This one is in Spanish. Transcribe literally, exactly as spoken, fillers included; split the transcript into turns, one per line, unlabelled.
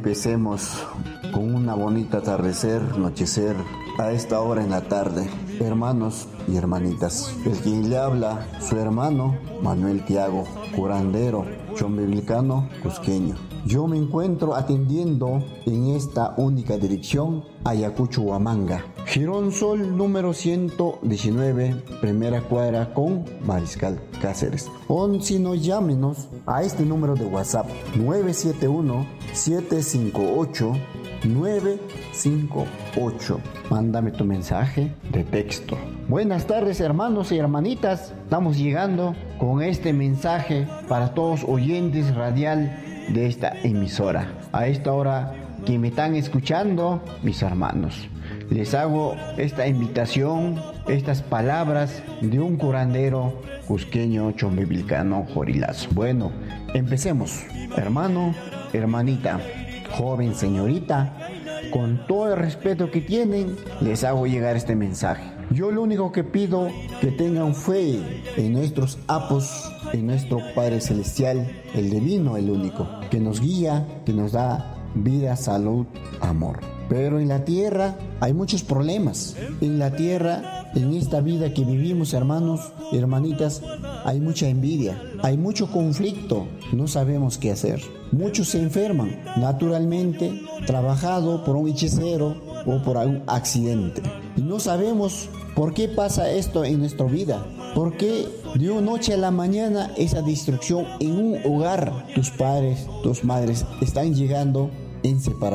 Empecemos con una bonita atardecer, anochecer, a esta hora en la tarde. Hermanos y hermanitas, el quien le habla, su hermano Manuel Tiago, curandero, chombiblicano, cusqueño. Yo me encuentro atendiendo en esta única dirección, Ayacucho, Huamanga, Girón Sol número ciento diecinueve, primera cuadra con Mariscal Cáceres. O si no, llámenos a este número de WhatsApp nueve siete uno, siete cinco ocho, nueve cinco ocho. Mándame tu mensaje de texto. Buenas tardes, hermanos y hermanitas. Estamos llegando con este mensaje para todos oyentes radial de esta emisora. A esta hora que me están escuchando, mis hermanos, les hago esta invitación, estas palabras de un curandero cusqueño, chombiblicano, jorilazo. Bueno, empecemos. Hermano, hermanita, joven, señorita, con todo el respeto que tienen, les hago llegar este mensaje. Yo lo único que pido, que tengan fe en nuestros apos, en nuestro Padre Celestial, el divino, el único, que nos guía, que nos da vida, salud, amor. Pero en la tierra hay muchos problemas. En la tierra, en esta vida que vivimos, hermanos y hermanitas, hay mucha envidia, hay mucho conflicto, no sabemos qué hacer. Muchos se enferman, naturalmente, trabajado por un hechicero o por algún accidente. Y no sabemos por qué pasa esto en nuestra vida. ¿Por qué de una noche a la mañana esa destrucción en un hogar? Tus padres, tus madres están llegando en separación.